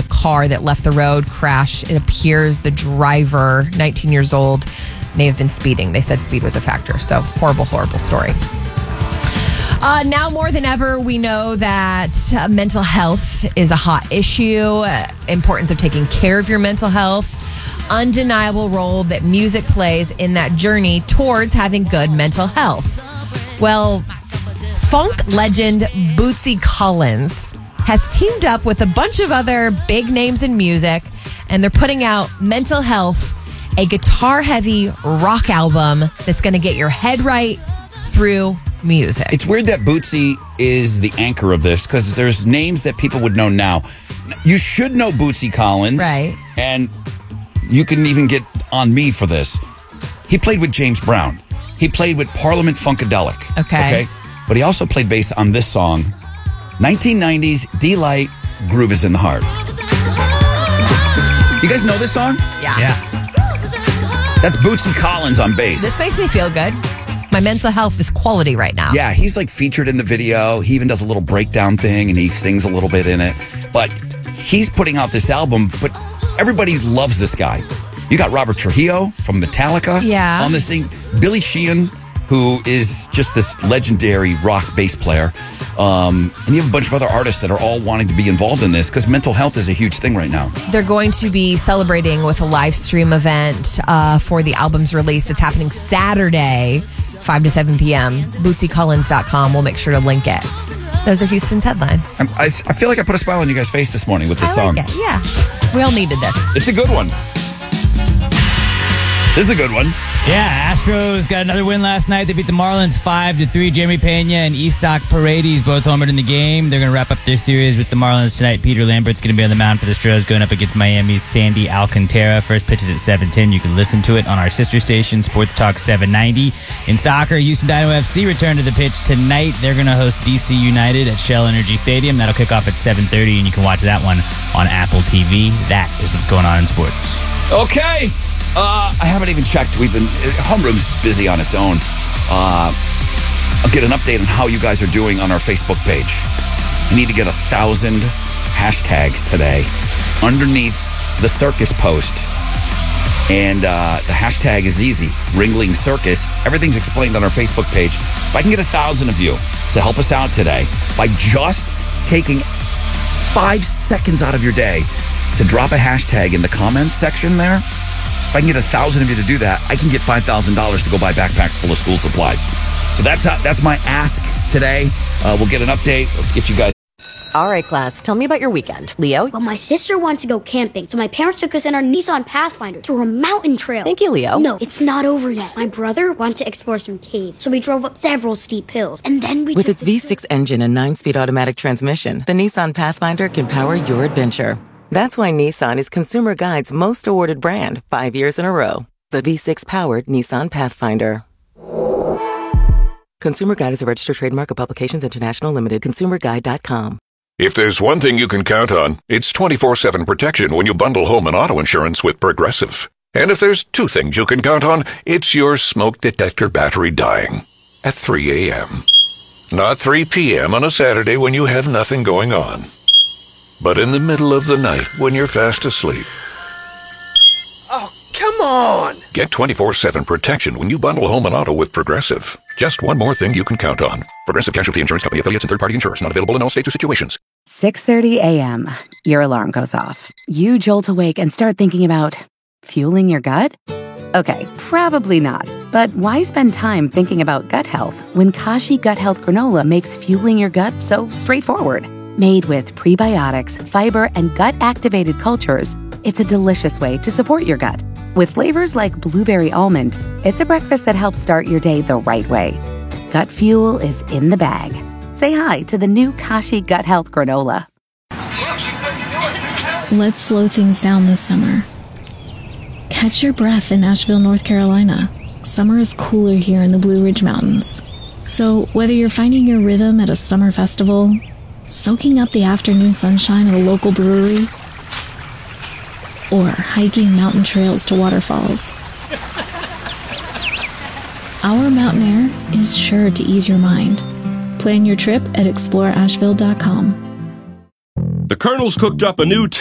a car that left the road, crashed. It appears the driver, 19 years old, may have been speeding. They said speed was a factor. So horrible, horrible story. Now more than ever, we know that mental health is a hot issue. Importance of taking care of your mental health. Undeniable role that music plays in that journey towards having good mental health. Well, funk legend Bootsy Collins has teamed up with a bunch of other big names in music, and they're putting out Mental Health, a guitar-heavy rock album that's going to get your head right through music. It's weird that Bootsy is the anchor of this because there's names that people would know now. You should know Bootsy Collins. Right. And you can even get on me for this. He played with James Brown. He played with Parliament Funkadelic. Okay. But he also played bass on this song, 1990s D-Light, Groove is in the Heart. You guys know this song? Yeah. That's Bootsy Collins on bass. This makes me feel good. My mental health is quality right now. Yeah, he's like featured in the video. He even does a little breakdown thing and he sings a little bit in it. But he's putting out this album, but everybody loves this guy. You got Robert Trujillo from Metallica on this thing. Billy Sheehan, who is just this legendary rock bass player. And you have a bunch of other artists that are all wanting to be involved in this because mental health is a huge thing right now. They're going to be celebrating with a live stream event for the album's release. It's happening Saturday, 5 to 7 p.m. BootsyCollins.com. We'll make sure to link it. Those are Houston's headlines. I feel like I put a smile on you guys' face this morning with this song. Like it. Yeah. We all needed this. It's a good one. This is a good one. Yeah, Astros got another win last night. They beat the Marlins 5-3. Jeremy Pena and Isak Paredes both homered in the game. They're going to wrap up their series with the Marlins tonight. Peter Lambert's going to be on the mound for the Astros going up against Miami's Sandy Alcantara. First pitch is at 7:10. You can listen to it on our sister station, Sports Talk 790. In soccer, Houston Dynamo FC return to the pitch tonight. They're going to host DC United at Shell Energy Stadium. That'll kick off at 7:30, and you can watch that one on Apple TV. That is what's going on in sports. Okay. I haven't even checked. Homeroom's busy on its own. I'll get an update on how you guys are doing on our Facebook page. I need to get 1,000 hashtags today underneath the circus post. And the hashtag is easy, Ringling Circus. Everything's explained on our Facebook page. If I can get 1,000 of you to help us out today by just taking 5 seconds out of your day to drop a hashtag in the comment section there, if I can get 1,000 of you to do that, I can get $5,000 to go buy backpacks full of school supplies. So that's my ask today. We'll get an update. Let's get you guys. All right, class, tell me about your weekend. Leo? Well, my sister wants to go camping, so my parents took us in our Nissan Pathfinder to a mountain trail. Thank you, Leo. No, it's not over yet. My brother wanted to explore some caves, so we drove up several steep hills, and then we With its V6 engine and 9-speed automatic transmission, the Nissan Pathfinder can power your adventure. That's why Nissan is Consumer Guide's most awarded brand 5 years in a row. The V6-powered Nissan Pathfinder. Consumer Guide is a registered trademark of Publications International Limited. ConsumerGuide.com. If there's one thing you can count on, it's 24/7 protection when you bundle home and auto insurance with Progressive. And if there's two things you can count on, it's your smoke detector battery dying at 3 a.m. Not 3 p.m. on a Saturday when you have nothing going on, but in the middle of the night when you're fast asleep. Oh, come on! Get 24/7 protection when you bundle home and auto with Progressive. Just one more thing you can count on. Progressive Casualty Insurance Company affiliates and third-party insurers. Not available in all states or situations. 6:30 a.m. Your alarm goes off. You jolt awake and start thinking about fueling your gut? Okay, probably not. But why spend time thinking about gut health when Kashi Gut Health Granola makes fueling your gut so straightforward? Made with prebiotics, fiber, and gut-activated cultures, it's a delicious way to support your gut. With flavors like blueberry almond, it's a breakfast that helps start your day the right way. Gut fuel is in the bag. Say hi to the new Kashi Gut Health Granola. Let's slow things down this summer. Catch your breath in Asheville, North Carolina. Summer is cooler here in the Blue Ridge Mountains. So whether you're finding your rhythm at a summer festival, soaking up the afternoon sunshine at a local brewery, or hiking mountain trails to waterfalls, our mountain air is sure to ease your mind. Plan your trip at exploreasheville.com. The Colonel's cooked up a new